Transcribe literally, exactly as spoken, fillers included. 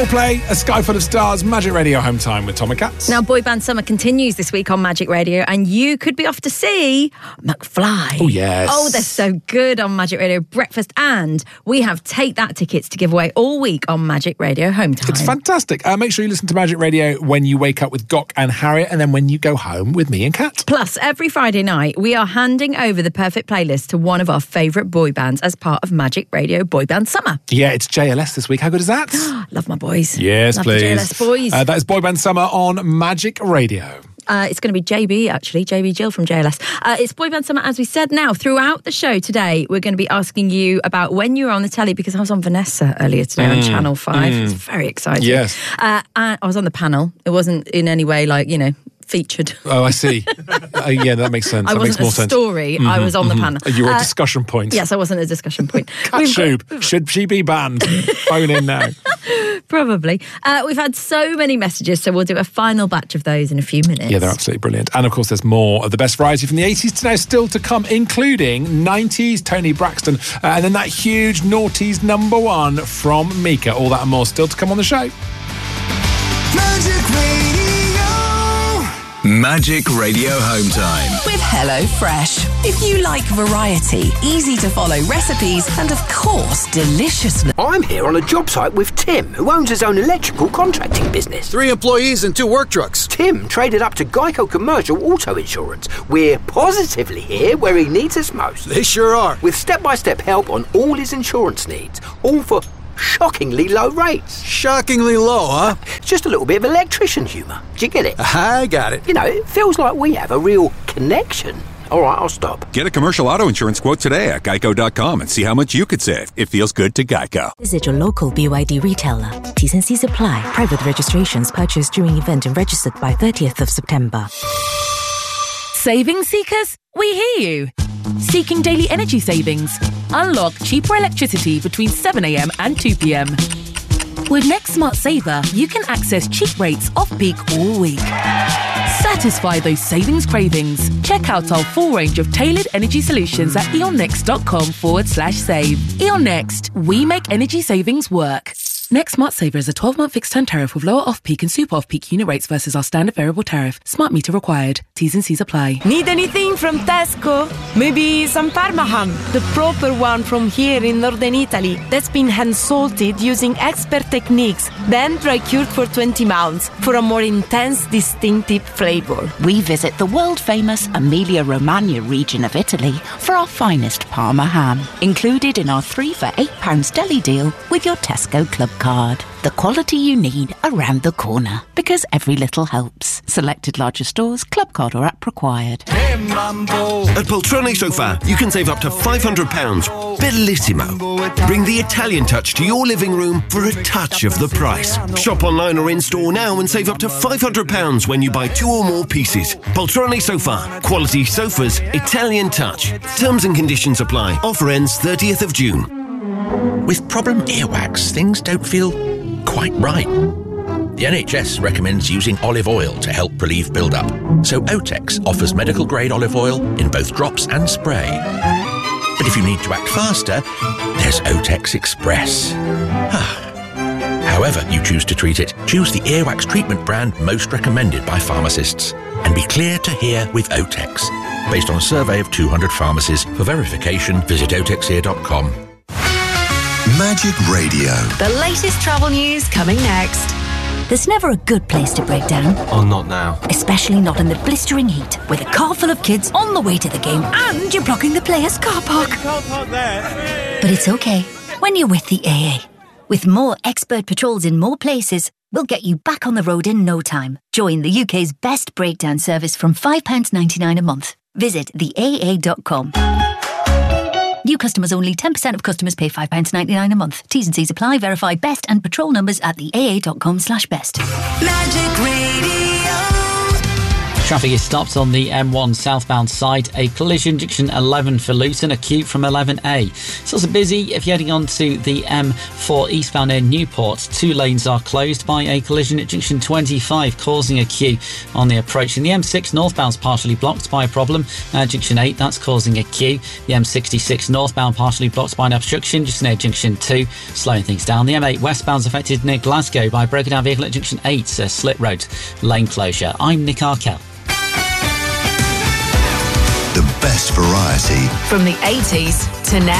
Coldplay, A Sky Full of Stars, Magic Radio Home Time with Tom and Katz. Now, Boy Band Summer continues this week on Magic Radio, and you could be off to see McFly. Oh, yes. Oh, they're so good on Magic Radio Breakfast, and we have Take That tickets to give away all week on Magic Radio Home Time. It's fantastic. Uh, make sure you listen to Magic Radio when you wake up with Gok and Harriet, and then when you go home with me and Kat. Plus, every Friday night, we are handing over the perfect playlist to one of our favourite boy bands as part of Magic Radio Boy Band Summer. Yeah, it's J L S this week. How good is that? Love my boys. Yes, Love please. the J L S boys. Uh, that is Boy Band Summer on Magic Radio. Uh, it's going to be J B, actually, J B Jill from J L S. Uh, it's Boy Band Summer, as we said. Now, throughout the show today, we're going to be asking you about when you were on the telly, because I was on Vanessa earlier today mm. on Channel five. Mm. It's very exciting. Yes. Uh, I was on the panel. It wasn't in any way like, you know, featured. Oh, I see. uh, yeah, that makes sense. I that wasn't makes more a story. Sense. I was on mm-hmm. the panel. You were uh, a discussion point. Yes, I wasn't a discussion point. Kat Shube, should she be banned? Phone in now. Probably. Uh, we've had so many messages, so we'll do a final batch of those in a few minutes. Yeah, they're absolutely brilliant. And of course, there's more of the best variety from the eighties to now still to come, including nineties, Tony Braxton, uh, and then that huge noughties number one from Mika. All that and more still to come on the show. Magic Radio. Magic Radio Home Time with HelloFresh. If you like variety, easy to follow recipes, and of course, deliciousness. I'm here on a job site with Tim, who owns his own electrical contracting business. Three employees and two work trucks. Tim traded up to Geico Commercial Auto Insurance. We're positively here where he needs us most. They sure are. With step-by-step help on all his insurance needs, all for shockingly low rates. Shockingly low, huh? Just a little bit of electrician humour. Do you get it? I got it. You know, it feels like we have a real connection. All right, I'll stop. Get a commercial auto insurance quote today at geico dot com and see how much you could save. It feels good to Geico. Visit your local B Y D retailer. T's and C's apply. Private registrations purchased during event and registered by thirtieth of September. Saving seekers? We hear you. Seeking daily energy savings? Unlock cheaper electricity between seven a.m. and two p.m. With Next Smart Saver, you can access cheap rates off-peak all week. Satisfy those savings cravings. Check out our full range of tailored energy solutions at eonnext.com forward slash save. E O N Next, we make energy savings work. Next Smart Saver is a twelve-month fixed-term tariff with lower off-peak and super off-peak unit rates versus our standard variable tariff. Smart meter required. T's and C's apply. Need anything from Tesco? Maybe some Parma ham, the proper one from here in northern Italy, that's been hand-salted using expert techniques, then dry-cured for twenty months for a more intense, distinctive flavour. We visit the world-famous Emilia-Romagna region of Italy for our finest Parma ham, included in our three for eight pounds deli deal with your Tesco Club card. The quality you need around the corner, because every little helps. Selected larger stores, club card or app required. At Poltrone Sofa, you can save up to five hundred pounds. Bellissimo. Bring the Italian touch to your living room for a touch of the price. Shop online or in-store now and save up to five hundred pounds when you buy two or more pieces. Poltrone Sofa. Quality sofas, Italian touch. Terms and conditions apply. Offer ends thirtieth of June. With problem earwax, things don't feel quite right. The N H S recommends using olive oil to help relieve build-up. So Otex offers medical-grade olive oil in both drops and spray. But if you need to act faster, there's Otex Express. However you choose to treat it, choose the earwax treatment brand most recommended by pharmacists. And be clear to hear with Otex. Based on a survey of two hundred pharmacies. For verification, visit otex ear dot com. Magic Radio. The latest travel news coming next. There's never a good place to break down. Oh, not now. Especially not in the blistering heat, with a car full of kids on the way to the game and you're blocking the players' car park. Can't park there. But it's okay when you're with the A A. With more expert patrols in more places, we'll get you back on the road in no time. Join the U K's best breakdown service from five pounds ninety-nine a month. Visit the A A dot com. New customers only. ten percent of customers pay five pounds ninety-nine a month. T's and C's apply. Verify best and patrol numbers at the A A dot com slash best. Magic Radio. Traffic is stopped on the M one southbound side. A collision, junction eleven for Luton, a queue from eleven A. It's also busy if you're heading on to the M four eastbound near Newport. Two lanes are closed by a collision at junction twenty-five, causing a queue on the approach. And the M six northbound's partially blocked by a problem at junction eight, that's causing a queue. The M sixty-six northbound partially blocked by an obstruction just near junction two, slowing things down. The M eight westbound's affected near Glasgow by a broken down vehicle at junction eight, so Slit Road lane closure. I'm Nick Arkell. The best variety From the eighties to now.